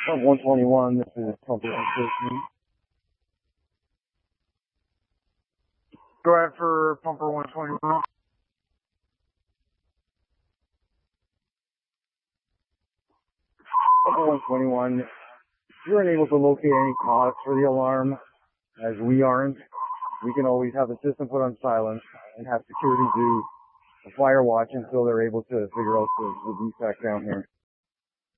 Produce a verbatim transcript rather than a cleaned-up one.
Pump one twenty-one, this is pump one. Go ahead for pumper one twenty-one. Pumper one twenty-one, if you're unable to locate any cause for the alarm, as we aren't, we can always have the system put on silent and have security do a fire watch until they're able to figure out the, the defect down here.